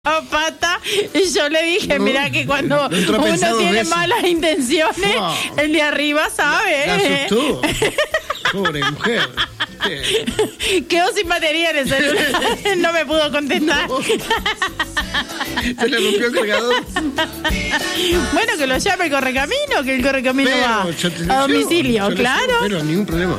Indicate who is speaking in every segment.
Speaker 1: pata, y yo le dije, mirá que cuando uno tiene malas intenciones, el de arriba sabe.
Speaker 2: La asustó. Pobre mujer.
Speaker 1: Quedó sin batería en el celular. No me pudo contestar.
Speaker 2: No. Se le rompió el cargador.
Speaker 1: Bueno, que lo llame el correcamino, que el correcamino va a domicilio, claro.
Speaker 2: Pero ningún problema.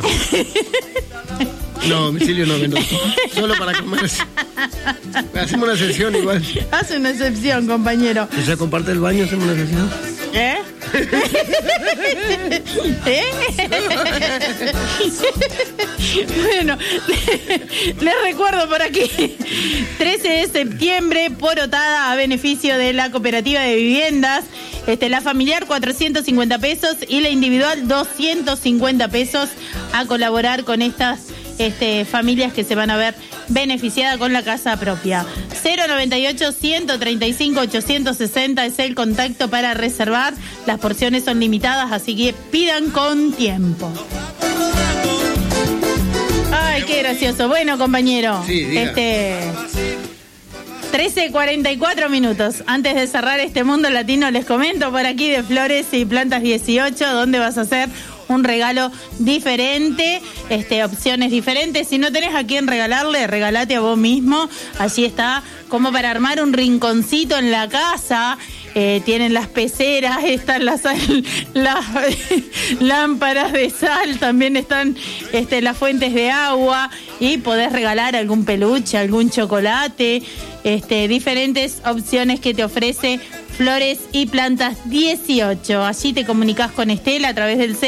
Speaker 2: No, domicilio no, no. Solo para comer. Hacemos una sesión igual.
Speaker 1: Hace una excepción, compañero.
Speaker 2: Si se comparte el baño, hacemos una sesión.
Speaker 1: ¿Eh? ¿Eh? Bueno, les recuerdo por aquí, 13 de septiembre, porotada a beneficio de la cooperativa de viviendas. La familiar 450 pesos y la individual 250 pesos a colaborar con estas familias que se van a ver beneficiadas con la casa propia. 098-135-860 es el contacto para reservar. Las porciones son limitadas, así que pidan con tiempo. Ay, qué gracioso. Bueno, compañero,
Speaker 2: sí,
Speaker 1: 13:44 minutos. Antes de cerrar este mundo latino, les comento por aquí de Flores y Plantas 18, donde vas a hacer un regalo diferente, opciones diferentes. Si no tenés a quién regalarle, regalate a vos mismo. Allí está, como para armar un rinconcito en la casa. Tienen las peceras, están las lámparas de sal, también están las fuentes de agua, y podés regalar algún peluche, algún chocolate, diferentes opciones que te ofrece Flores y Plantas 18. Allí te comunicás con Estela a través del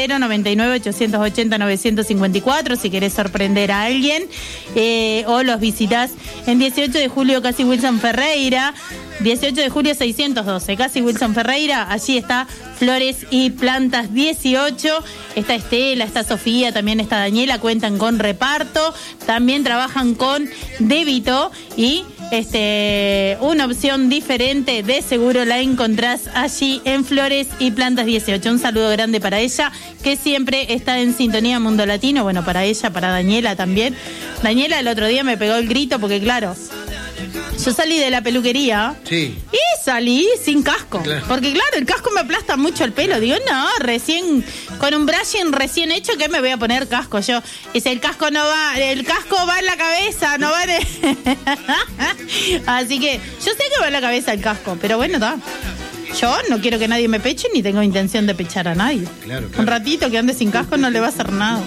Speaker 1: 099-880-954 si querés sorprender a alguien, o los visitás en 18 de julio, casi Wilson Ferreira, 18 de julio 612, casi Wilson Ferreira. Allí está Flores y Plantas 18. Está Estela, está Sofía, también está Daniela, cuentan con reparto, también trabajan con débito, y una opción diferente de seguro la encontrás allí en Flores y Plantas 18. Un saludo grande para ella, que siempre está en sintonía Mundo Latino. Bueno, para ella, para Daniela también. Daniela el otro día me pegó el grito porque, claro, yo salí de la peluquería,
Speaker 2: sí,
Speaker 1: y salí sin casco,
Speaker 2: claro,
Speaker 1: porque claro, el casco me aplasta mucho el pelo. Digo, no, recién, con un brushing recién hecho, ¿qué me voy a poner casco yo? Dice, el casco va en la cabeza, no va en el... Así que yo sé que va en la cabeza el casco, pero bueno, está. Yo no quiero que nadie me peche, ni tengo intención de pechar a nadie.
Speaker 2: Claro.
Speaker 1: Un ratito que ande sin casco no le va a hacer nada.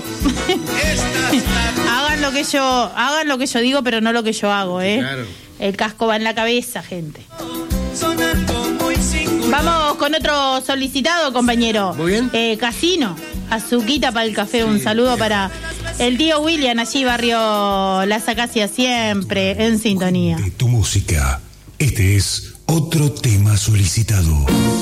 Speaker 1: Hagan lo que yo digo, pero no lo que yo hago, ¿eh?
Speaker 2: Claro.
Speaker 1: El casco va en la cabeza, gente. Vamos con otro solicitado, compañero.
Speaker 2: Muy bien.
Speaker 1: Casino, azuquita para el café. Sí. Un saludo para el tío William, allí barrio Las Acacias, siempre en sintonía.
Speaker 3: De tu música. Este es otro tema solicitado.